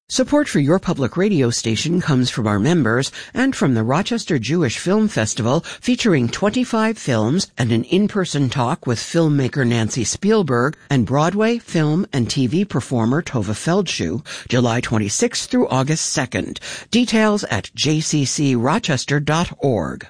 Support for your public radio station comes from our members and from the Rochester Jewish Film Festival, featuring 25 films and an in-person talk with filmmaker Nancy Spielberg and Broadway, film, and TV performer Tova Feldshuh, July 26th through August 2nd. Details at jccrochester.org.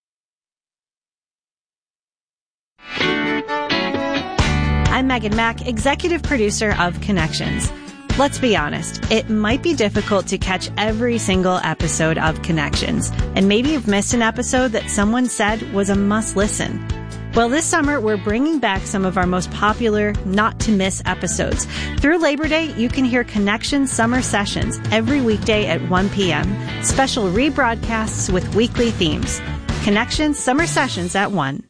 I'm Megan Mack, executive producer of Connections. Let's be honest, it might be difficult to catch every single episode of Connections, and maybe you've missed an episode that someone said was a must-listen. Well, this summer, we're bringing back some of our most popular not-to-miss episodes. Through Labor Day, you can hear Connections Summer Sessions every weekday at 1 p.m., special rebroadcasts with weekly themes. Connections Summer Sessions at 1.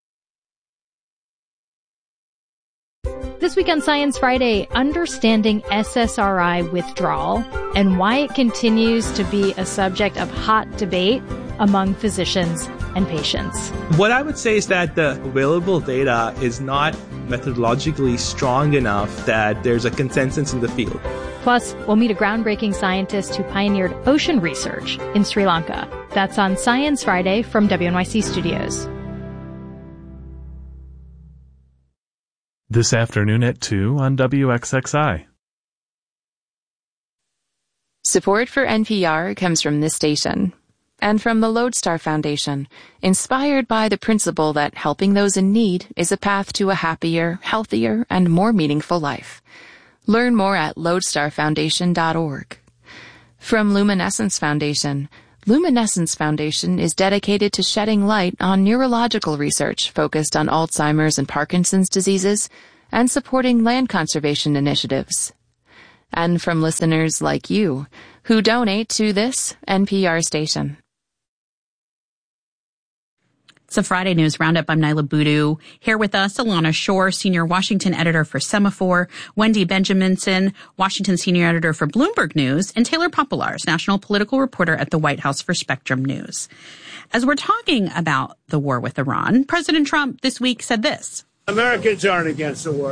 This week on Science Friday, understanding SSRI withdrawal and why it continues to be a subject of hot debate among physicians and patients. What I would say is that the available data is not methodologically strong enough that there's a consensus in the field. Plus, we'll meet a groundbreaking scientist who pioneered ocean research in Sri Lanka. That's on Science Friday from WNYC Studios. This afternoon at 2 on WXXI. Support for NPR comes from this station and from the Lodestar Foundation, inspired by the principle that helping those in need is a path to a happier, healthier, and more meaningful life. Learn more at lodestarfoundation.org. From Luminescence Foundation. Luminescence Foundation is dedicated to shedding light on neurological research focused on Alzheimer's and Parkinson's diseases and supporting land conservation initiatives. And from listeners like you who donate to this NPR station. It's a Friday News Roundup. I'm Nyla Boodoo. Here with us, Alana Shore, Senior Washington Editor for Semaphore, Wendy Benjaminson, Washington Senior Editor for Bloomberg News, and Taylor Popolars, National Political Reporter at the White House for Spectrum News. As we're talking about the war with Iran, President Trump this week said this. Americans aren't against the war.